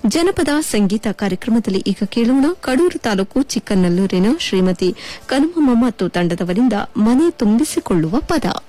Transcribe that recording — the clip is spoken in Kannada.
ಜನಪದ ಸಂಗೀತ ಕಾರ್ಯಕ್ರಮದಲ್ಲಿ ಈಗ ಕೇಳೋಣ ಕಡೂರು ತಾಲೂಕು ಚಿಕ್ಕನಲ್ಲೂರಿನ ಶ್ರೀಮತಿ ಕನುಮಮ್ಮ ಮತ್ತು ತಂಡದವರಿಂದ ಮನೆ ತುಂಬಿಸಿಕೊಳ್ಳುವ ಪದ.